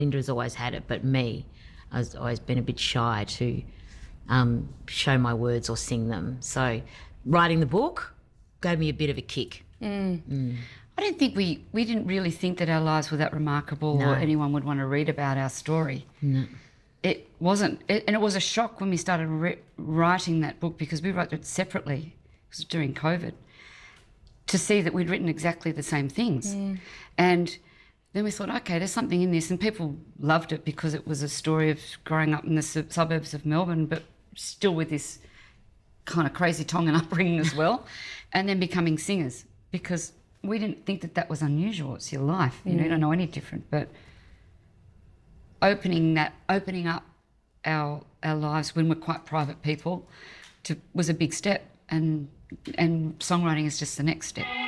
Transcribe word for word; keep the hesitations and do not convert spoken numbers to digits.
Linda's always had it, but me, I've always been a bit shy to um, show my words or sing them. So writing the book gave me a bit of a kick. Mm. Mm. I don't think we, we didn't really think that our lives were that remarkable no. or anyone would want to read about our story. No. It wasn't, it, and it was a shock when we started re- writing that book, because we wrote it separately, because it was during COVID, to see that we'd written exactly the same things. Mm. And then we thought, okay, there's something in this, and people loved it because it was a story of growing up in the sub- suburbs of Melbourne, but still with this kind of crazy Tongan upbringing as well, and then becoming singers, because we didn't think that that was unusual. It's your life, you mm. know, you don't know any different. But opening that, opening up our our lives when we're quite private people, to was a big step, and and songwriting is just the next step.